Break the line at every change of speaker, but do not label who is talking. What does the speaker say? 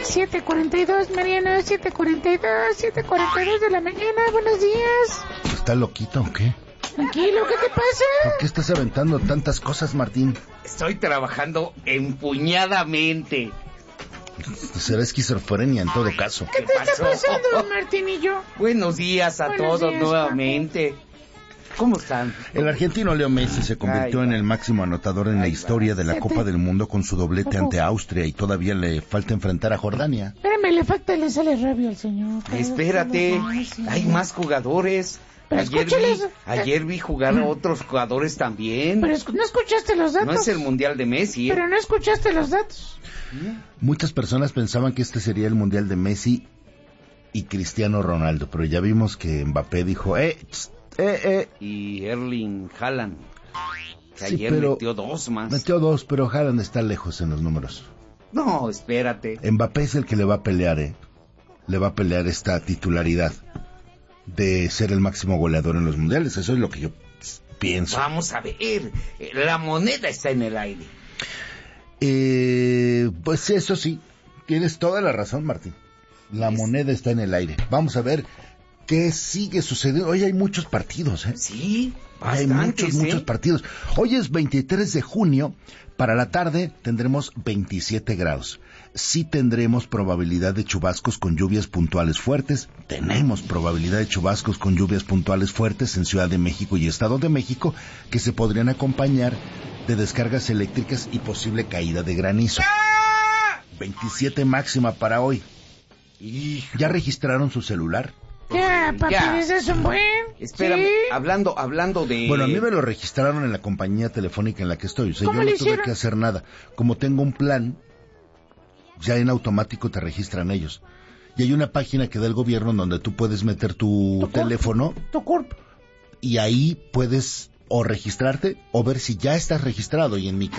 7:42, Mariano, 7:42 de la mañana, buenos días.
¿Estás loquito o qué?
Tranquilo, ¿qué te pasa?
¿Por qué estás aventando tantas cosas, Martín?
Estoy trabajando empuñadamente.
Será esquizofrenia en todo caso.
¿Qué te está pasando, Martinillo?
Buenos días a todos nuevamente. ¿Cómo están?
El argentino Leo Messi se convirtió en el máximo anotador en la historia de la Copa del Mundo con su doblete ante Austria y todavía le falta enfrentar a Jordania.
Espérame, le sale rabia al señor.
Espérate, hay más jugadores. Ayer vi jugar a otros jugadores también.
Pero no escuchaste los datos.
No es el Mundial de Messi,
Pero no escuchaste los datos.
Muchas personas pensaban que este sería el Mundial de Messi y Cristiano Ronaldo, pero ya vimos que Mbappé dijo,
Y Erling Haaland, que
sí,
ayer metió 2 más.
Metió 2, pero Haaland está lejos en los números.
No, espérate.
Mbappé es el que le va a pelear, Le va a pelear esta titularidad de ser el máximo goleador en los mundiales. Eso es lo que yo pienso.
Vamos a ver, la moneda está en el aire.
Pues eso sí, tienes toda la razón, Martín. La moneda está en el aire. Vamos a ver qué sigue sucediendo. Hoy hay muchos partidos,
Sí, bastantes,
hay muchos partidos. Hoy es 23 de junio. Para la tarde tendremos 27 grados. Sí tendremos probabilidad de chubascos con lluvias puntuales fuertes. Tenemos probabilidad de chubascos con lluvias puntuales fuertes en Ciudad de México y Estado de México, que se podrían acompañar de descargas eléctricas y posible caída de granizo. 27 máxima para hoy. ¿Ya registraron su celular?
Ya, papi, ese es un buen.
Espérame,
¿sí?
hablando de...
Bueno, a mí me lo registraron en la compañía telefónica en la que estoy. O sea,
¿Cómo
yo no
le
tuve
hicieron?
que hacer nada. Como tengo un plan, ya en automático te registran ellos. Y hay una página que da el gobierno donde tú puedes meter tu teléfono.
Tu CURP.
Y ahí puedes o registrarte o ver si ya estás registrado. Y en mi